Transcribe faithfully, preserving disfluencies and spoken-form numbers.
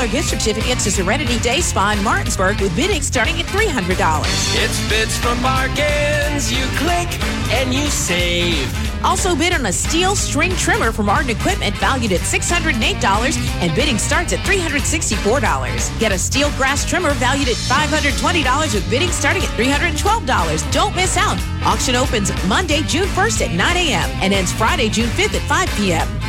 dollars gift certificate to Serenity Day Spa in Martinsburg with bidding starting at three hundred dollars. It's bids from Bargains. You click and you save. Also bid on a steel string trimmer from Arden Equipment valued at six hundred eight dollars and bidding starts at three hundred sixty-four dollars. Get a steel grass trimmer valued at five hundred twenty dollars with bidding starting at three hundred twelve dollars. Don't miss out. Auction opens Monday, June first at nine a.m. and ends Friday, June fifth at five p.m.